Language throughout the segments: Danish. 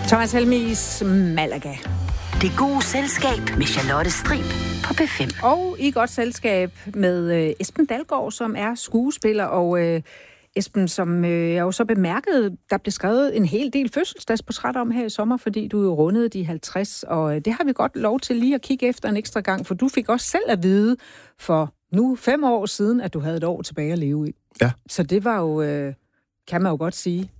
Thomas Helmigs Malaga. Det gode selskab med Charlotte Strib på P5. Og i godt selskab med Esben Dalgaard, som er skuespiller. Og Esben, som jeg jo så bemærkede, der blev skrevet en hel del fødselsdagsportrætter om her i sommer, fordi du jo rundede de 50. Og det har vi godt lov til lige at kigge efter en ekstra gang, for du fik også selv at vide for nu 5 år siden, at du havde et år tilbage at leve i. Ja. Så det var jo, kan man jo godt sige,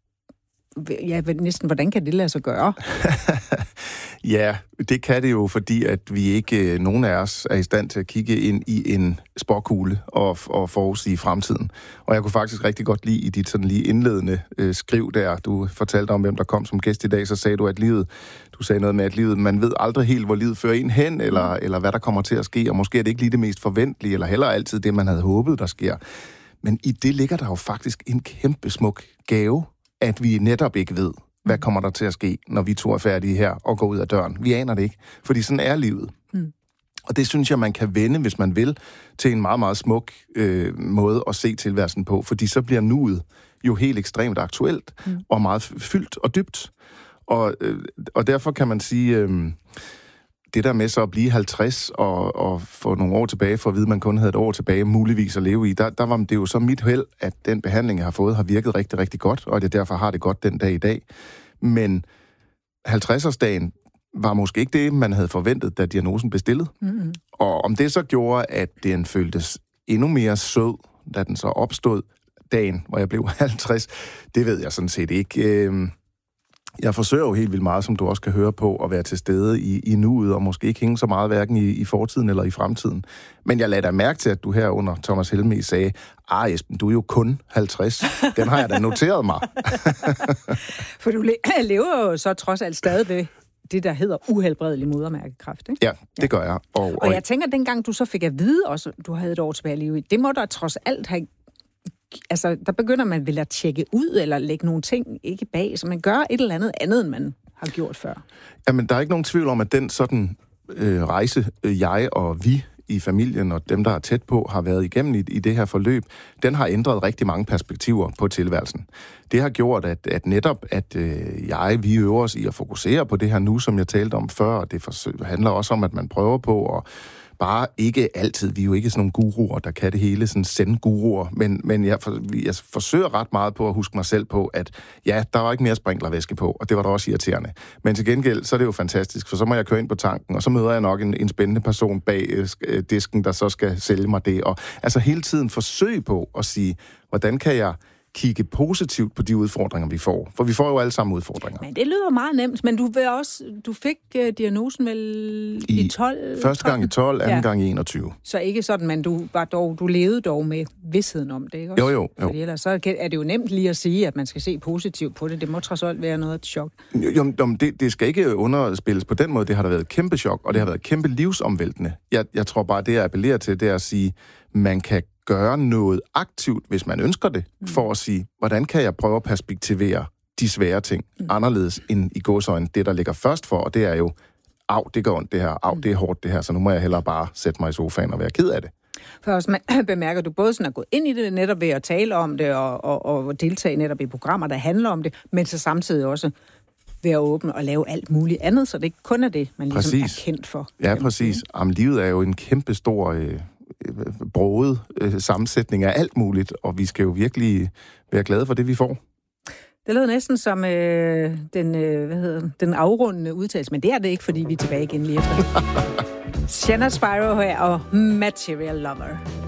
ja, næsten, hvordan kan det lade sig gøre? Ja, det kan det jo, fordi at vi ikke, nogen af os, er i stand til at kigge ind i en spåkugle og forudsige fremtiden. Og jeg kunne faktisk rigtig godt lide i dit sådan lige indledende skriv der, du fortalte om, hvem der kom som gæst i dag, så sagde du, at du sagde noget med, at livet, man ved aldrig helt, hvor livet fører en hen, eller hvad der kommer til at ske, og måske er det ikke lige det mest forventelige, eller heller altid det, man havde håbet, der sker. Men i det ligger der jo faktisk en kæmpe smuk gave, at vi netop ikke ved, hvad kommer der til at ske, når vi to er færdige her og går ud af døren. Vi aner det ikke, fordi sådan er livet. Og det synes jeg, man kan vende, hvis man vil, til en meget, meget smuk måde at se tilværelsen på, fordi så bliver nuet jo helt ekstremt aktuelt og meget fyldt og dybt. Og derfor kan man sige, det der med så at blive 50 og få nogle år tilbage, for at vide, at man kun havde et år tilbage, muligvis at leve i, der var det jo så mit held, at den behandling, jeg har fået, har virket rigtig, rigtig godt, og det derfor har det godt den dag i dag. Men 50-årsdagen var måske ikke det, man havde forventet, da diagnosen blev stillet. Mm-hmm. Og om det så gjorde, at den føltes endnu mere sød, da den så opstod dagen, hvor jeg blev 50, det ved jeg sådan set ikke. Jeg forsøger jo helt vildt meget, som du også kan høre på, at være til stede i nuet, og måske ikke hænge så meget hverken i fortiden eller i fremtiden. Men jeg lader dig mærke til, at du her under Thomas Helmig sagde, Esben, du er jo kun 50. Den har jeg da noteret mig. For du lever jo så trods alt stadig ved det, der hedder uhelbredelig modermærkekræft, ikke? Ja, det gør jeg. Og jeg tænker, at dengang du så fik at vide også, du havde et år tilbage at leve i, det må der trods alt have. Altså, der begynder man vel at tjekke ud, eller lægge nogle ting ikke bag, så man gør et eller andet, end man har gjort før. Jamen, der er ikke nogen tvivl om, at den sådan rejse, jeg og vi i familien, og dem, der er tæt på, har været igennem i det her forløb, den har ændret rigtig mange perspektiver på tilværelsen. Det har gjort, at netop, at vi øver os i at fokusere på det her nu, som jeg talte om før, og det handler også om, at man prøver på at bare ikke altid, vi er jo ikke sådan nogle guruer, der kan det hele, sådan zen-guruer, men jeg forsøger ret meget på at huske mig selv på, at ja, der var ikke mere sprinklervæske på, og det var da også irriterende. Men til gengæld, så er det jo fantastisk, for så må jeg køre ind på tanken, og så møder jeg nok en spændende person bag disken, der så skal sælge mig det, og altså hele tiden forsøge på at sige, hvordan kan jeg kigge positivt på de udfordringer, vi får. For vi får jo alle sammen udfordringer. Men det lyder meget nemt, men du fik diagnosen vel i 12? Første gang i 12, anden gang i 21. Så ikke sådan, men du levede dog med vidsheden om det, ikke også? Jo. Fordi ellers så er det jo nemt lige at sige, at man skal se positivt på det. Det må trods alt være noget af et chok. Jo, det skal ikke underspilles på den måde. Det har da været et kæmpe chok, og det har været kæmpe livsomvæltende. Jeg tror bare, det jeg appellerer til, det er at sige, man kan gøre noget aktivt, hvis man ønsker det, for at sige, hvordan kan jeg prøve at perspektivere de svære ting anderledes end i gåseøjne det, der ligger først for, og det er jo, det går ondt det her, det er hårdt det her, så nu må jeg hellere bare sætte mig i sofaen og være ked af det. For også bemærker du både sådan at gå ind i det, netop ved at tale om det, og deltage netop i programmer, der handler om det, men så samtidig også ved at åbne og lave alt muligt andet, så det ikke kun er det, man ligesom er kendt for. Ja, præcis. Jamen, livet er jo en kæmpe stor broget sammensætning af alt muligt, og vi skal jo virkelig være glade for det, vi får. Det lød næsten som den afrundende udtalelse, men det er det ikke, fordi vi er tilbage igen lige efter. Shanna Spyro her og Material Lover.